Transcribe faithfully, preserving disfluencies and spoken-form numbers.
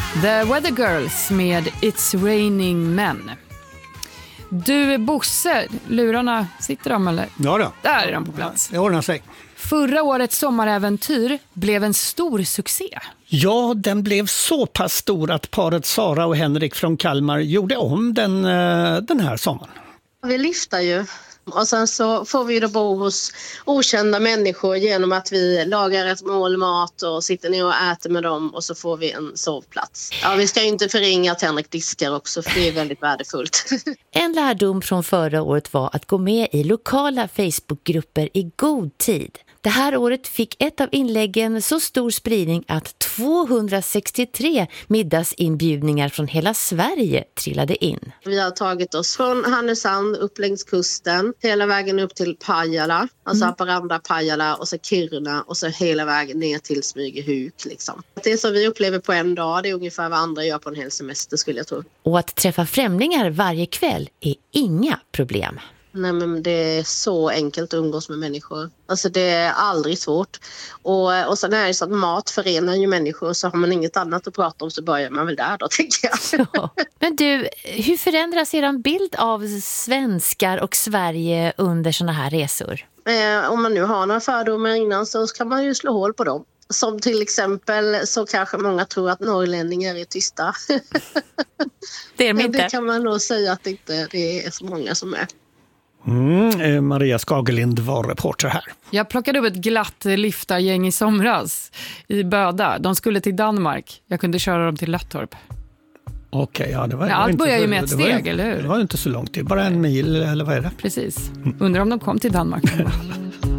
The Weather Girls med It's Raining Men. Du, Bosse, lurarna, sitter de eller? Ja då. Där är de på plats. Det ordnar sig. Förra årets sommaräventyr blev en stor succé. Ja, den blev så pass stor att paret Sara och Henrik från Kalmar gjorde om den, den här sommaren. Vi lyfter ju. Och sen så får vi då bo hos okända människor genom att vi lagar ett mål mat och sitter ner och äter med dem och så får vi en sovplats. Ja, vi ska ju inte förringa att Henrik diskar också för det är väldigt värdefullt. En lärdom från förra året var att gå med i lokala Facebookgrupper i god tid. Det här året fick ett av inläggen så stor spridning att tvåhundrasextiotre middagsinbjudningar från hela Sverige trillade in. Vi har tagit oss från Härnösand upp längs kusten, hela vägen upp till Pajala, alltså mm. Haparanda, Pajala och så Kiruna och så hela vägen ner till Smygehuk. Liksom. Det som vi upplever på en dag, det är ungefär vad andra gör på en hel semester skulle jag tro. Och att träffa främlingar varje kväll är inga problem. Nej, men det är så enkelt att umgås med människor. Alltså det är aldrig svårt. Och, och sen är det så att mat förenar ju människor. Så har man inget annat att prata om så börjar man väl där då, tänker jag. Ja. Men du, hur förändras er bild av svenskar och Sverige under såna här resor? Eh, om man nu har några fördomar innan så kan man ju slå hål på dem. Som till exempel så kanske många tror att norrlänningar är tysta. Det är de inte. Det kan man nog säga att det inte det är så många som är. Mm, Maria Skagelind var reporter här. Jag plockade upp ett glatt liftargäng i somras i Böda. De skulle till Danmark. Jag kunde köra dem till Löttorp. Okej, okay, ja, det var, ja, det var allt inte börjar så, ju med ett det var, steg, eller hur? Det var inte så långt, det är bara en mil eller vad är det? Precis. Undrar om de kom till Danmark.